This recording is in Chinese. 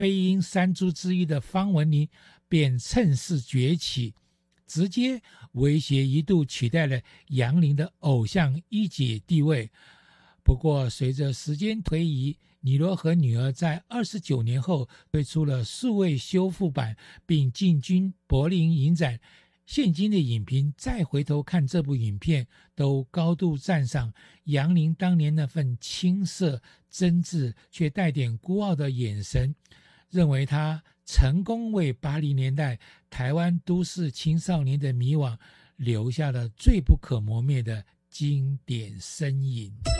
背音三珠之一的方文琳便趁势崛起，直接威胁一度取代了杨林的偶像一姐地位。不过随着时间推移，尼罗河女儿在29年后推出了数位修复版，并进军柏林影展。现今的影评再回头看这部影片，都高度赞赏杨林当年那份青涩真挚却带点孤傲的眼神，认为他成功为80年代台湾都市青少年的迷惘留下了最不可磨灭的经典身影。